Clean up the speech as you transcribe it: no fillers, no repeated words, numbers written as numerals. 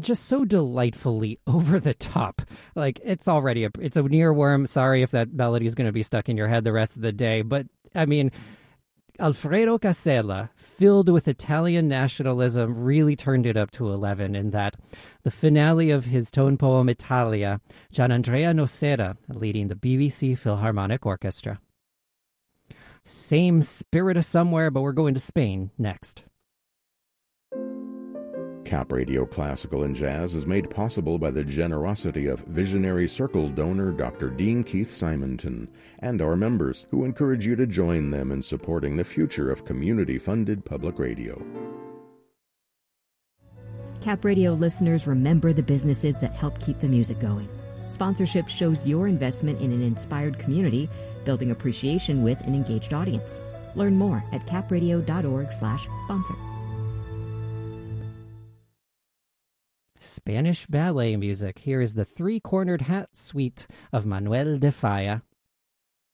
just so delightfully over the top. Like, it's already it's a earworm. Sorry if that melody is going to be stuck in your head the rest of the day. But, I mean, Alfredo Casella, filled with Italian nationalism, really turned it up to 11 in that the finale of his tone poem Italia, Gianandrea Nocera leading the BBC Philharmonic Orchestra. Same spirit of somewhere, but we're going to Spain next. Cap Radio Classical and Jazz is made possible by the generosity of visionary Circle donor Dr. Dean Keith Simonton and our members, who encourage you to join them in supporting the future of community-funded public radio. Cap Radio listeners, remember the businesses that help keep the music going. Sponsorship shows your investment in an inspired community, building appreciation with an engaged audience. Learn more at capradio.org/sponsor. Spanish ballet music. Here is the Three-Cornered Hat Suite of Manuel de Falla.